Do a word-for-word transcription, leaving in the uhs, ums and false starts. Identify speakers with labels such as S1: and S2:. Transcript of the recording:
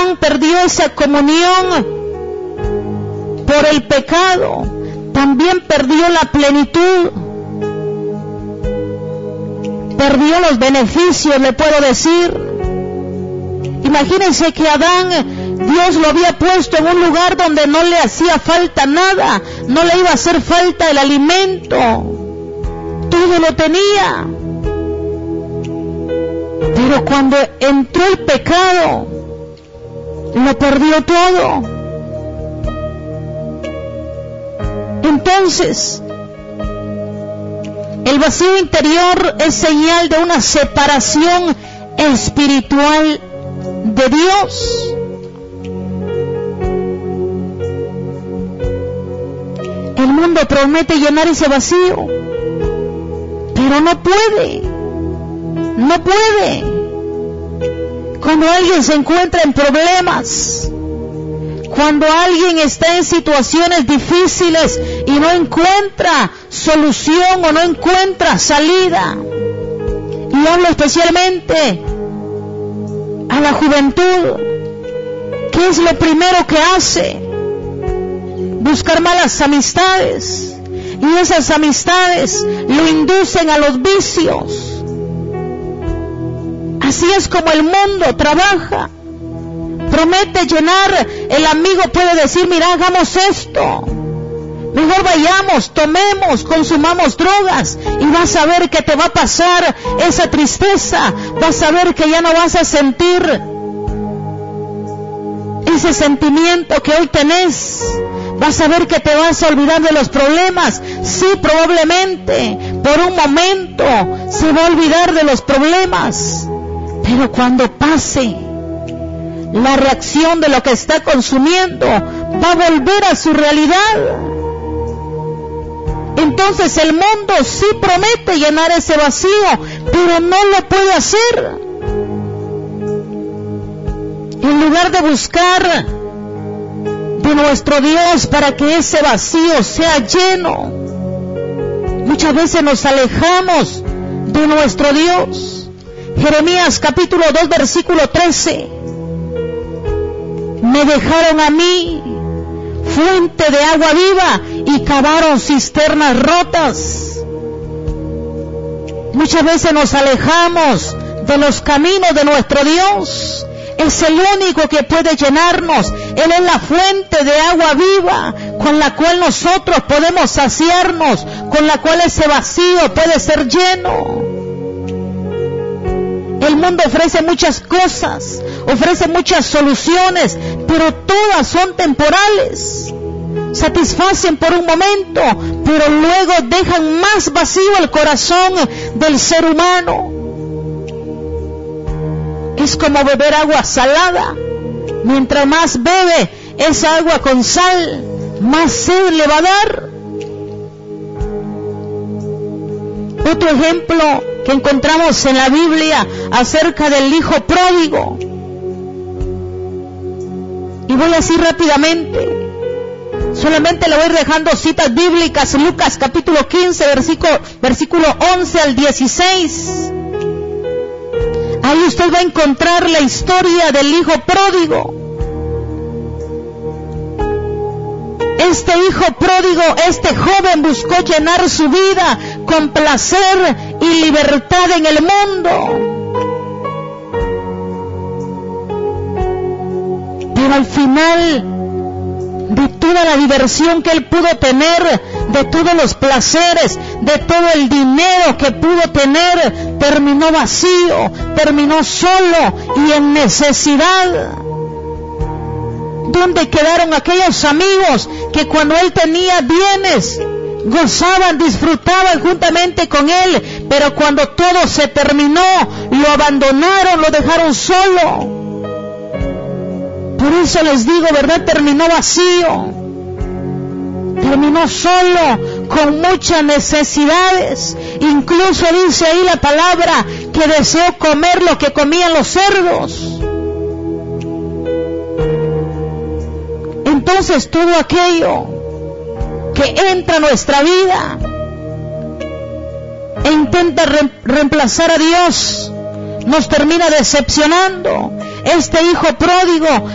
S1: Adán perdió esa comunión por el pecado, también perdió la plenitud, perdió los beneficios, le puedo decir. Imagínense que Adán, Dios lo había puesto en un lugar donde no le hacía falta nada, no le iba a hacer falta el alimento, todo lo tenía. Pero cuando entró el pecado, lo perdió todo. Entonces, el vacío interior es señal de una separación espiritual de Dios. El mundo promete llenar ese vacío, pero no puede, no puede. Cuando alguien se encuentra en problemas, cuando alguien está en situaciones difíciles y no encuentra solución o no encuentra salida, y hablo especialmente a la juventud, ¿qué es lo primero que hace? Buscar malas amistades, y esas amistades lo inducen a los vicios. Así es como el mundo trabaja. Promete llenar, el amigo puede decir, mira, hagamos esto, mejor vayamos, tomemos, consumamos drogas, y vas a ver que te va a pasar esa tristeza, vas a ver que ya no vas a sentir ese sentimiento que hoy tenés, vas a ver que te vas a olvidar de los problemas. Sí, probablemente, por un momento se va a olvidar de los problemas, pero cuando pase la reacción de lo que está consumiendo, va a volver a su realidad. Entonces el mundo sí promete llenar ese vacío, pero no lo puede hacer. En lugar de buscar de nuestro Dios para que ese vacío sea lleno, muchas veces nos alejamos de nuestro Dios. Jeremías capítulo dos versículo trece. Me dejaron a mí fuente de agua viva y cavaron cisternas rotas. Muchas veces nos alejamos de los caminos de nuestro Dios. Es el único que puede llenarnos. Él es la fuente de agua viva con la cual nosotros podemos saciarnos, con la cual ese vacío puede ser lleno. El mundo ofrece muchas cosas, ofrece muchas soluciones, pero todas son temporales. Satisfacen por un momento, pero luego dejan más vacío el corazón del ser humano. Es como beber agua salada. Mientras más bebe esa agua con sal, más sed le va a dar. Otro ejemplo que encontramos en la Biblia acerca del hijo pródigo. Y voy así rápidamente. Solamente le voy dejando citas bíblicas. Lucas capítulo quince, versículo, versículo once al dieciséis. Ahí usted va a encontrar la historia del hijo pródigo. Este hijo pródigo, este joven buscó llenar su vida con placer y libertad en el mundo. Pero al final de toda la diversión que él pudo tener, de todos los placeres, de todo el dinero que pudo tener, terminó vacío, terminó solo y en necesidad. ¿Dónde quedaron aquellos amigos que cuando él tenía bienes, gozaban, disfrutaban juntamente con él, pero cuando todo se terminó, lo abandonaron, lo dejaron solo? Por eso les digo, ¿verdad? Terminó vacío, terminó solo, con muchas necesidades. Incluso dice ahí la palabra que deseó comer lo que comían los cerdos. Entonces todo aquello que entra a nuestra vida e intenta re- reemplazar a Dios nos termina decepcionando. Este hijo pródigo